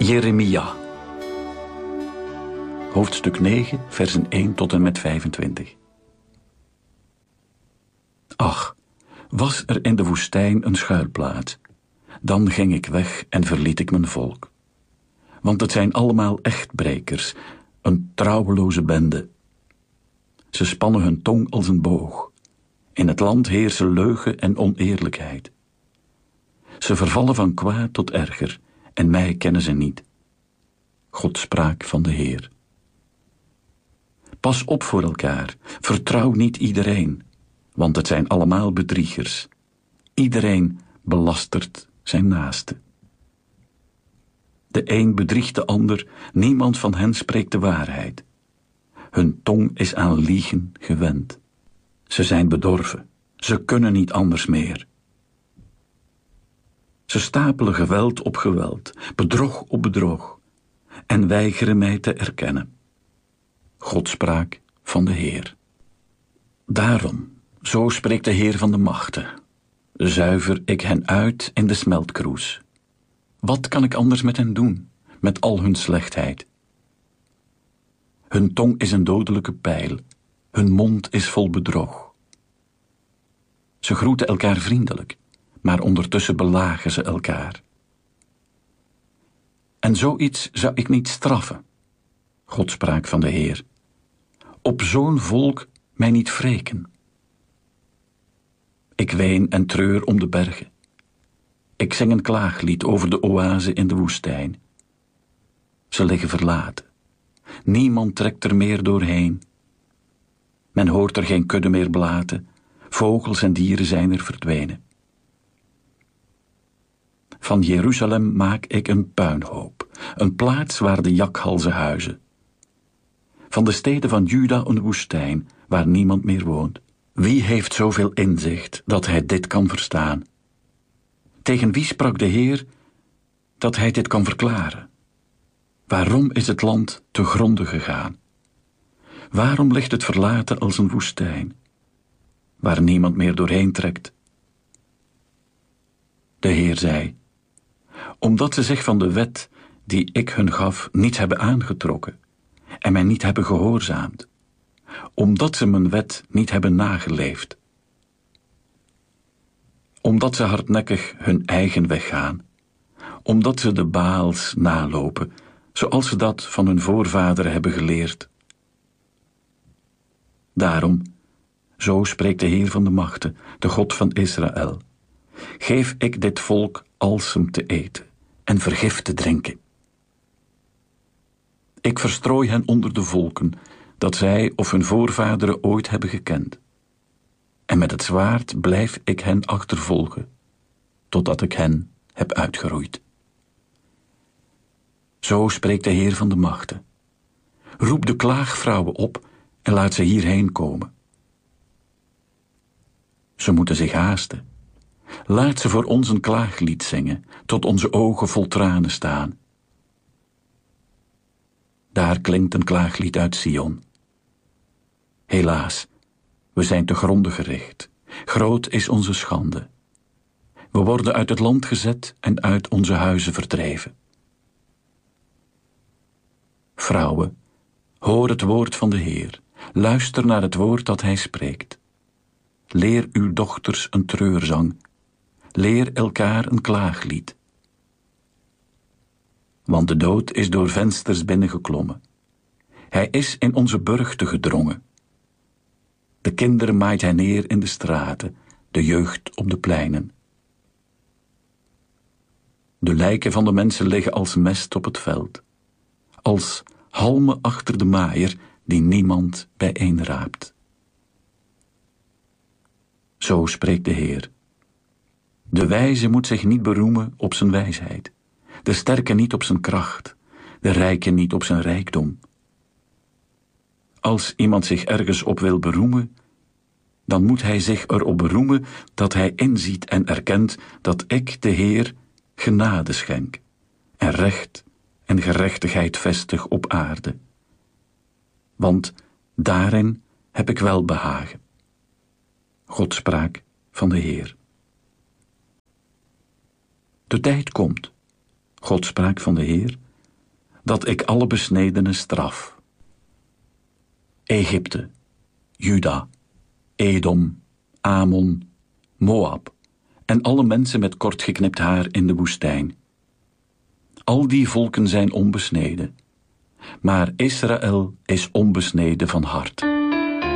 Jeremia. Hoofdstuk 9, versen 1 tot en met 25. Ach, was er in de woestijn een schuilplaats, dan ging ik weg en verliet ik mijn volk. Want het zijn allemaal echtbrekers, een trouweloze bende. Ze spannen hun tong als een boog. In het land heersen leugen en oneerlijkheid. Ze vervallen van kwaad tot erger, en mij kennen ze niet. God spraak van de Heer. Pas op voor elkaar, vertrouw niet iedereen, want het zijn allemaal bedriegers. Iedereen belastert zijn naaste. De een bedriegt de ander, niemand van hen spreekt de waarheid. Hun tong is aan liegen gewend. Ze zijn bedorven, ze kunnen niet anders meer. Ze stapelen geweld op geweld, bedrog op bedrog, en weigeren mij te erkennen. God spraak van de Heer. Daarom, zo spreekt de Heer van de machten, zuiver ik hen uit in de smeltkroes. Wat kan ik anders met hen doen, met al hun slechtheid? Hun tong is een dodelijke pijl, hun mond is vol bedrog. Ze groeten elkaar vriendelijk, maar ondertussen belagen ze elkaar. En zoiets zou ik niet straffen, God spraak van de Heer. Op zo'n volk mij niet wreken. Ik ween en treur om de bergen. Ik zing een klaaglied over de oase in de woestijn. Ze liggen verlaten. Niemand trekt er meer doorheen. Men hoort er geen kudde meer blaten. Vogels en dieren zijn er verdwenen. Van Jeruzalem maak ik een puinhoop, een plaats waar de jakhalzen huizen. Van de steden van Juda een woestijn, waar niemand meer woont. Wie heeft zoveel inzicht, dat hij dit kan verstaan? Tegen wie sprak de Heer, dat hij dit kan verklaren? Waarom is het land te gronde gegaan? Waarom ligt het verlaten als een woestijn, waar niemand meer doorheen trekt? De Heer zei, omdat ze zich van de wet die ik hun gaf niet hebben aangetrokken en mij niet hebben gehoorzaamd, omdat ze mijn wet niet hebben nageleefd, omdat ze hardnekkig hun eigen weg gaan, omdat ze de Baals nalopen, zoals ze dat van hun voorvaderen hebben geleerd. Daarom, zo spreekt de Heer van de machten, de God van Israël, geef ik dit volk alsem te eten en vergif te drinken. Ik verstrooi hen onder de volken, dat zij of hun voorvaderen ooit hebben gekend. En met het zwaard blijf ik hen achtervolgen, totdat ik hen heb uitgeroeid. Zo spreekt de Heer van de machten. Roep de klaagvrouwen op en laat ze hierheen komen. Ze moeten zich haasten. Laat ze voor ons een klaaglied zingen, tot onze ogen vol tranen staan. Daar klinkt een klaaglied uit Sion. Helaas, we zijn te gronde gericht. Groot is onze schande. We worden uit het land gezet en uit onze huizen verdreven. Vrouwen, hoor het woord van de Heer. Luister naar het woord dat hij spreekt. Leer uw dochters een treurzang. Leer elkaar een klaaglied. Want de dood is door vensters binnengeklommen. Hij is in onze burchten gedrongen. De kinderen maait hij neer in de straten, de jeugd op de pleinen. De lijken van de mensen liggen als mest op het veld, als halmen achter de maaier die niemand bijeenraapt. Zo spreekt de Heer. De wijze moet zich niet beroemen op zijn wijsheid, de sterke niet op zijn kracht, de rijke niet op zijn rijkdom. Als iemand zich ergens op wil beroemen, dan moet hij zich erop beroemen dat hij inziet en erkent dat ik, de Heer, genade schenk en recht en gerechtigheid vestig op aarde. Want daarin heb ik welbehagen. God spraak van de Heer. De tijd komt, God spraak van de Heer, dat ik alle besnedenen straf. Egypte, Juda, Edom, Amon, Moab en alle mensen met kortgeknipt haar in de woestijn. Al die volken zijn onbesneden, maar Israël is onbesneden van hart.